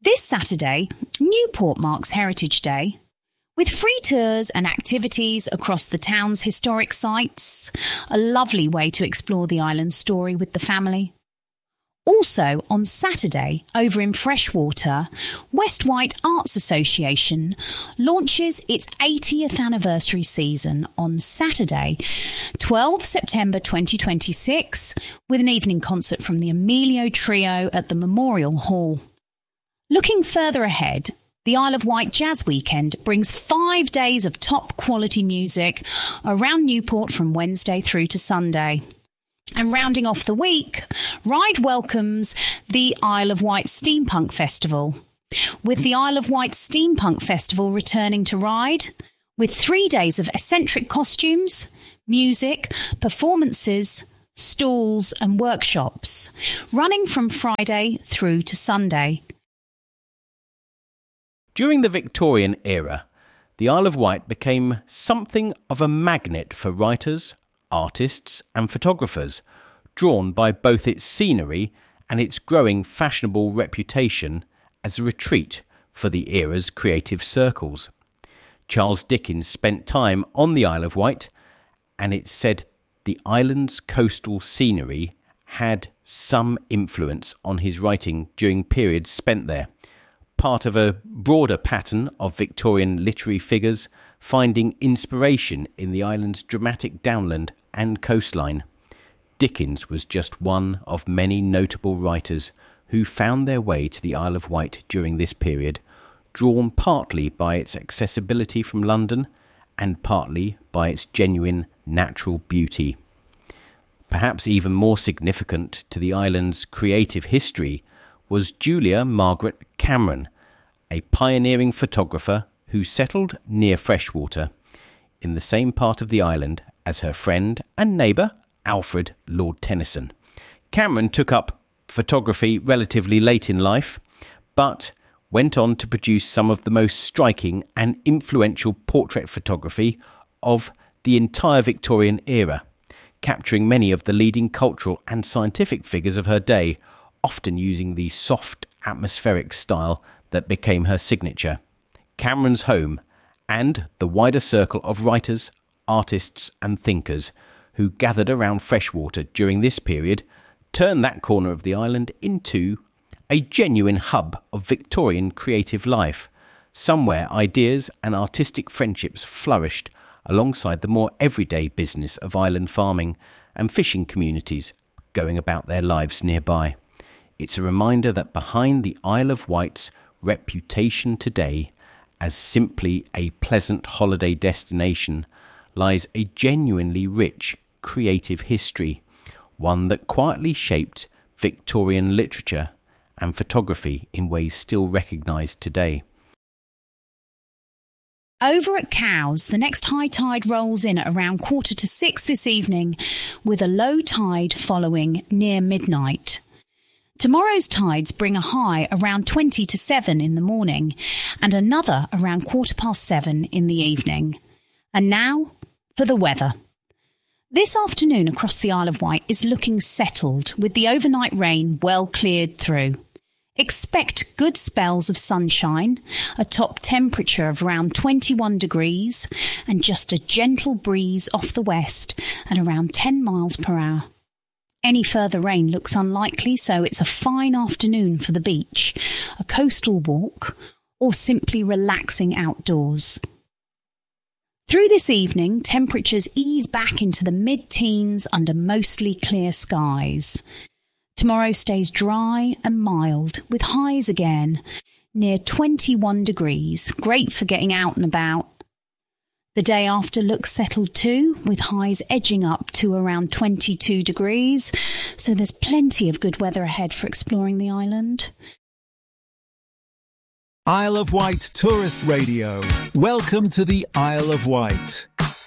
This Saturday, Newport marks Heritage Day, with free tours and activities across the town's historic sites, a lovely way to explore the island's story with the family. Also, on Saturday, over in Freshwater, West Wight Arts Association launches its 80th anniversary season on Saturday, 12th September 2026, with an evening concert from the Emilio Trio at the Memorial Hall. Looking further ahead, the Isle of Wight Jazz Weekend brings 5 days of top-quality music around Newport from Wednesday through to Sunday. And rounding off the week, Ryde welcomes the Isle of Wight Steampunk Festival, with the Isle of Wight Steampunk Festival returning to Ryde, with 3 days of eccentric costumes, music, performances, stalls and workshops, running from Friday through to Sunday. During the Victorian era, the Isle of Wight became something of a magnet for writers, artists and photographers, drawn by both its scenery and its growing fashionable reputation as a retreat for the era's creative circles. Charles Dickens spent time on the Isle of Wight, and it's said the island's coastal scenery had some influence on his writing during periods spent there, part of a broader pattern of Victorian literary figures finding inspiration in the island's dramatic downland and coastline. Dickens was just one of many notable writers who found their way to the Isle of Wight during this period, drawn partly by its accessibility from London and partly by its genuine natural beauty. Perhaps even more significant to the island's creative history was Julia Margaret Cameron, a pioneering photographer who settled near Freshwater, in the same part of the island as her friend and neighbour Alfred Lord Tennyson. Cameron took up photography relatively late in life, but went on to produce some of the most striking and influential portrait photography of the entire Victorian era, capturing many of the leading cultural and scientific figures of her day, often using the soft, atmospheric style that became her signature. Cameron's home, and the wider circle of writers, artists and thinkers who gathered around Freshwater during this period, turned that corner of the island into a genuine hub of Victorian creative life, somewhere ideas and artistic friendships flourished alongside the more everyday business of island farming and fishing communities going about their lives nearby. It's a reminder that behind the Isle of Wight's reputation today as simply a pleasant holiday destination lies a genuinely rich creative history, one that quietly shaped Victorian literature and photography in ways still recognised today. Over at Cowes, the next high tide rolls in at around 5:45 this evening, with a low tide following near midnight. Tomorrow's tides bring a high around 20 to 7 in the morning and another around 7:15 in the evening. And now for the weather. This afternoon across the Isle of Wight is looking settled, with the overnight rain well cleared through. Expect good spells of sunshine, a top temperature of around 21 degrees and just a gentle breeze off the west at around 10 miles per hour. Any further rain looks unlikely, so it's a fine afternoon for the beach, a coastal walk, or simply relaxing outdoors. Through this evening, temperatures ease back into the mid-teens under mostly clear skies. Tomorrow stays dry and mild, with highs again near 21 degrees, great for getting out and about. The day after looks settled too, with highs edging up to around 22 degrees, so there's plenty of good weather ahead for exploring the island. Isle of Wight Tourist Radio. Welcome to the Isle of Wight.